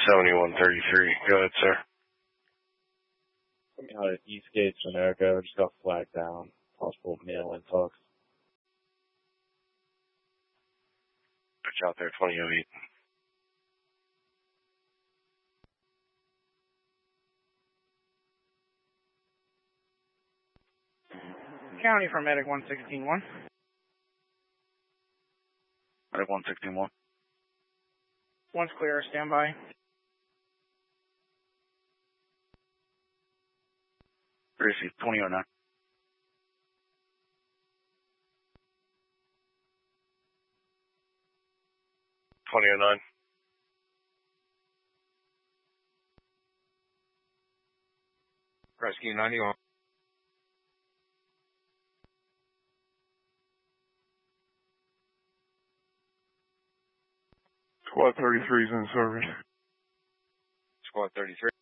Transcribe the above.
7133. Go ahead, sir. Coming out of Eastgate, America, just got flagged down. Possible mail influx. Watch out there, 2008. County for Medic 1161. Medic 161. One's clear, standby. Receive 2009. Rescue 91. Squad 33 is in service. Squad 33.